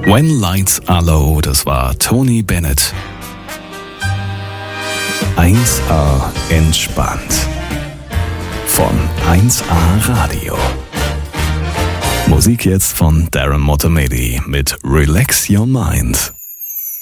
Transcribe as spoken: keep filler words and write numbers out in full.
When Lights Are Low, das war Tony Bennett. eins A entspannt. Von eins A Radio. Musik jetzt von Darren Motomedi mit Relax Your Mind.